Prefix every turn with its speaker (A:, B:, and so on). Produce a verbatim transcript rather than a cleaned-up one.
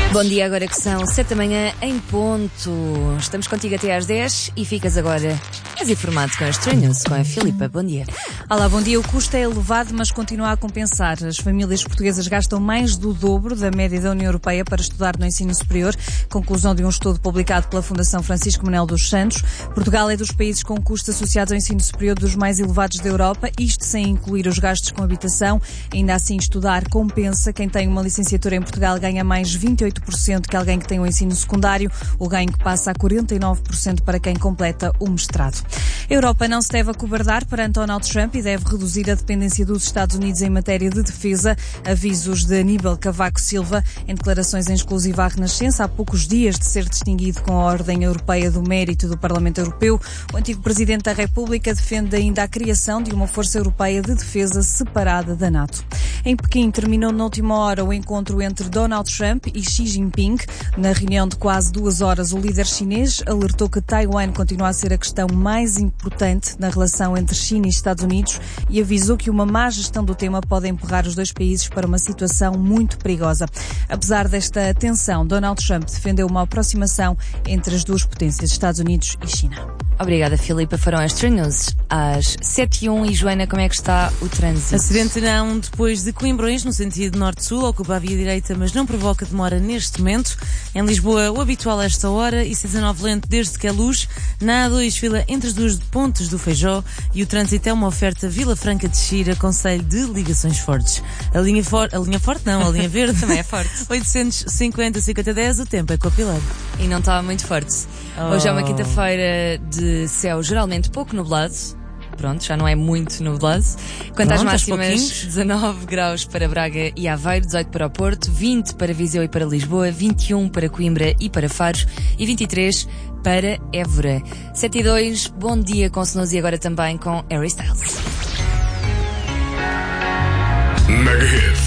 A: Bom dia, agora que são sete da manhã em ponto. Estamos contigo até às dez e ficas agora mais informado com as Trend News, com a Filipa. Bom dia.
B: Olá, bom dia. O custo é elevado, mas continua a compensar. As famílias portuguesas gastam mais do dobro da média da União Europeia para estudar no ensino superior. Conclusão de um estudo publicado pela Fundação Francisco Manuel dos Santos. Portugal é dos países com custos associados ao ensino superior dos mais elevados da Europa, isto sem incluir os gastos com habitação. Ainda assim, estudar compensa. Quem tem uma licenciatura em Portugal ganha mais vinte e oito por cento que alguém que tem o ensino secundário, o ganho que passa a quarenta e nove por cento para quem completa o mestrado. A Europa não se deve acobardar perante Donald Trump e deve reduzir a dependência dos Estados Unidos em matéria de defesa. Avisos de Aníbal Cavaco Silva em declarações em exclusiva à Renascença, há poucos dias de ser distinguido com a Ordem Europeia do Mérito do Parlamento Europeu. O antigo Presidente da República defende ainda a criação de uma Força Europeia de Defesa separada da NATO. Em Pequim terminou na última hora o encontro entre Donald Trump e Xi Jinping. Na reunião de quase duas horas, o líder chinês alertou que Taiwan continua a ser a questão mais importante na relação entre China e Estados Unidos e avisou que uma má gestão do tema pode empurrar os dois países para uma situação muito perigosa. Apesar desta tensão, Donald Trump defendeu uma aproximação entre as duas potências, Estados Unidos e China.
A: Obrigada, Filipa. Foram as Trend News às sete e um. E Joana, como é que está o trânsito?
C: Acidente não depois de Coimbrões, no sentido norte-sul, ocupa a via direita, mas não provoca demora neste momento. Em Lisboa, o habitual a esta hora, e C dezenove lento desde que é luz. Na A dois, fila entre as duas pontes do Feijó, e o trânsito é uma oferta Vila Franca de Xira, concelho de ligações fortes. A linha, for... a linha forte não, a linha verde
A: também é forte.
C: oitocentos e cinquenta, cinquenta, dez, o tempo é copilado.
A: E não está muito forte.
C: Oh.
A: Hoje é uma quinta-feira de céu geralmente pouco nublado. Pronto, já não é muito nublado. Quanto às máximas, dezanove graus para Braga e Aveiro, dezoito para o Porto, vinte para Viseu e para Lisboa, vinte e um para Coimbra e para Faro e vinte e três para Évora. sete e dois, bom dia com Snows e agora também com Harry Styles.
D: Mega Hits.